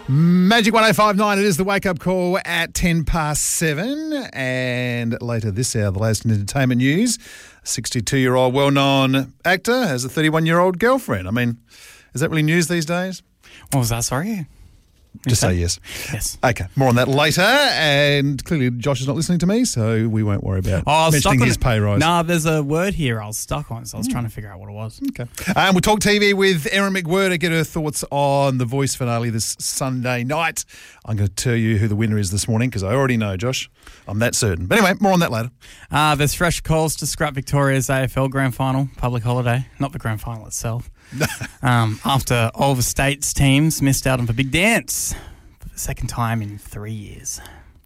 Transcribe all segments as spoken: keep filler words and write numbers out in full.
Magic one oh five point nine, it is the wake-up call at ten past seven. And later this hour, the latest in entertainment news. A sixty-two-year-old well-known actor has a thirty-one-year-old girlfriend. I mean, is that really news these days? What was that, sorry? Just say yes. Yes. Okay, more on that later. And clearly Josh is not listening to me, so we won't worry about Oh, mentioning his it. pay rise. No, there's a word here I was stuck on, so I was mm. trying to figure out what it was. Okay. Um, we'll talk T V with Erin McWhirter to get her thoughts on the Voice finale this Sunday night. I'm going to tell you who the winner is this morning because I already know, Josh. I'm that certain. But anyway, more on that later. Uh, there's fresh calls to scrap Victoria's A F L Grand Final, public holiday, not the Grand Final itself. um, after all the states' teams missed out on the big dance. Second time in three years.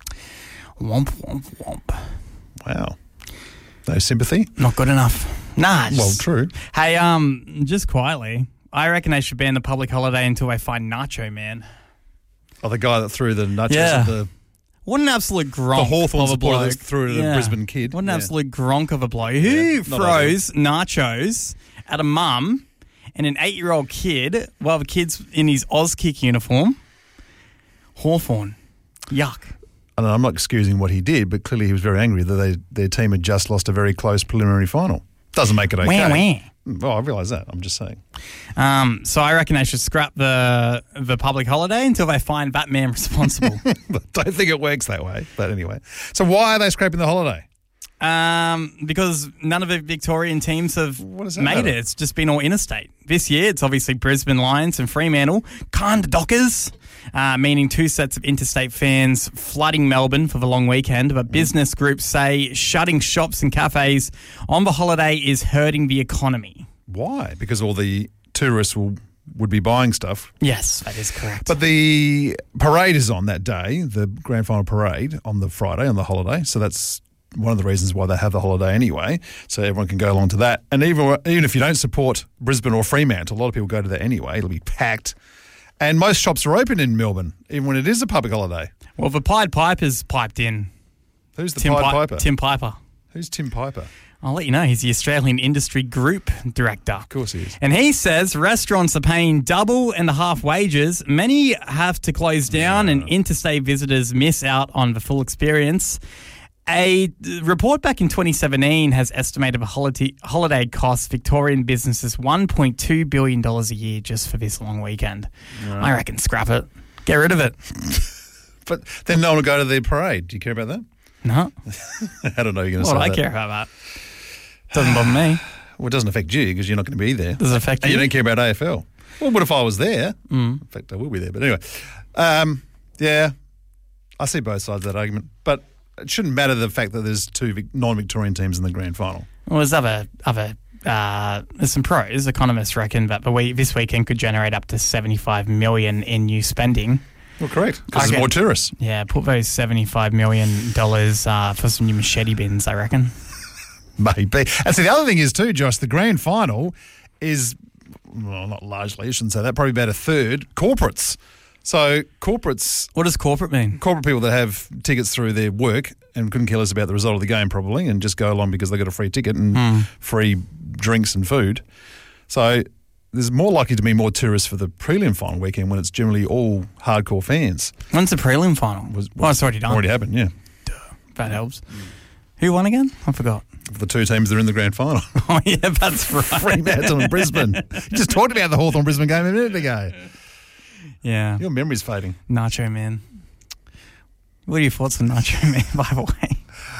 Womp, womp, womp. Wow. No sympathy? Not good enough. Nah. Just, well, true. Hey, um, just quietly, I reckon they should ban the public holiday until they find Nacho Man. Oh, the guy that threw the nachos yeah. at the... What an absolute gronk The Hawthorn of a supporter bloke. that threw it at yeah. a Brisbane kid. What an yeah. absolute gronk of a bloke. Who yeah, throws nachos at a mum and an eight-year-old kid while the kid's in his Auskick uniform? Hawthorn. Yuck. I don't know, I'm not excusing what he did, but clearly he was very angry that they, their team had just lost a very close preliminary final. Doesn't make it okay. Wah, wah. Oh, I realise that. I'm just saying. Um, so I reckon they should scrap the the public holiday until they find that man responsible. I don't think it works that way, but anyway. So why are they scrapping the holiday? Um, because none of the Victorian teams have made matter? it. It's just been all interstate. This year, it's obviously Brisbane Lions and Fremantle, kind of Dockers, uh, meaning two sets of interstate fans flooding Melbourne for the long weekend. But business groups say shutting shops and cafes on the holiday is hurting the economy. Why? Because all the tourists will would be buying stuff. Yes, that is correct. But the parade is on that day, the grand final parade on the Friday, on the holiday. So that's one of the reasons why they have the holiday anyway, so everyone can go along to that. And even even if you don't support Brisbane or Fremantle, a lot of people go to that anyway. It'll be packed. And most shops are open in Melbourne, even when it is a public holiday. Well, the Pied Piper's piped in. Who's the Tim Pied Pi- Piper? Tim Piper. Who's Tim Piper? I'll let you know. He's the Australian Industry Group Director. Of course he is. And he says restaurants are paying double and a half wages. Many have to close down yeah. and interstate visitors miss out on the full experience. A report back in twenty seventeen has estimated the holiday, holiday costs Victorian businesses one point two billion dollars a year just for this long weekend. Right. I reckon scrap it. Get rid of it. But then no one will go to the parade. Do you care about that? No. I don't know you're going to what say do I that. care about that? Doesn't bother me. Well, it doesn't affect you because you're not going to be there. Does it affect and you? you don't care about A F L. Well, what if I was there? Mm. In fact, I will be there. But anyway, um, yeah, I see both sides of that argument. But it shouldn't matter the fact that there's two non-Victorian teams in the grand final. Well, there's other, other uh, there's some pros. Economists reckon that the week, this weekend could generate up to seventy-five million dollars in new spending. Well, correct, because there's more tourists. Yeah, put those seventy-five million dollars uh, for some new machete bins, I reckon. Maybe. And so the other thing is too, Josh, the grand final is, well, not largely, I shouldn't say that, probably about a third, corporates. So corporates... What does corporate mean? Corporate people that have tickets through their work and couldn't care less about the result of the game probably and just go along because they got a free ticket and mm. free drinks and food. So there's more likely to be more tourists for the prelim final weekend when it's generally all hardcore fans. When's the prelim final? Was, was, oh, it's already done. Already happened, yeah. Duh, that helps. Mm. Who won again? I forgot. The two teams that are in the grand final. Oh, yeah, that's right. Fremantle and Brisbane. You just talked about the Hawthorn-Brisbane game a minute ago. Yeah. Your memory's fading. Nacho Man. What are your thoughts on Nacho Man, by the way?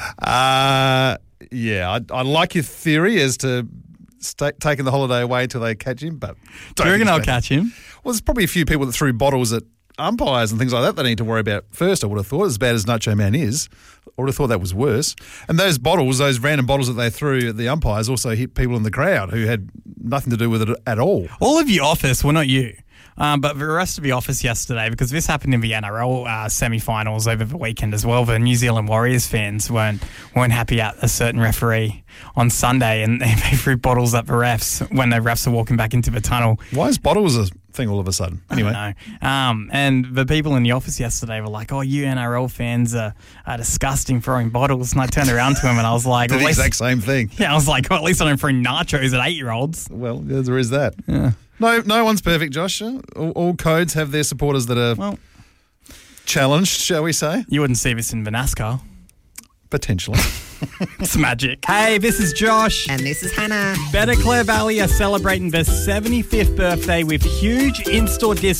Uh, yeah, I, I like your theory as to st- taking the holiday away until they catch him, but... Do you reckon I'll catch him? Well, there's probably a few people that threw bottles at umpires and things like that they need to worry about first, I would have thought, as bad as Nacho Man is. I would have thought that was worse. And those bottles, those random bottles that they threw at the umpires also hit people in the crowd who had nothing to do with it at all. All of your office, well, not you. Um, but the rest of the office yesterday, because this happened in the N R L uh, semi-finals over the weekend as well, the New Zealand Warriors fans weren't weren't happy at a certain referee on Sunday, and they threw bottles at the refs when the refs are walking back into the tunnel. Why is bottles a thing all of a sudden? Anyway. I don't know. Um, and the people in the office yesterday were like, oh, you N R L fans are, are disgusting throwing bottles. And I turned around to him and I was like... Did the least, exact same thing. Yeah, I was like, well, at least I don't throw nachos at eight-year-olds. Well, there is that. Yeah. No, no one's perfect, Josh. All, all codes have their supporters that are well, challenged, shall we say? You wouldn't see this in Vanasca. Potentially. It's magic. Hey, this is Josh. And this is Hannah. Better Clare Valley are celebrating their seventy-fifth birthday with huge in-store discounts.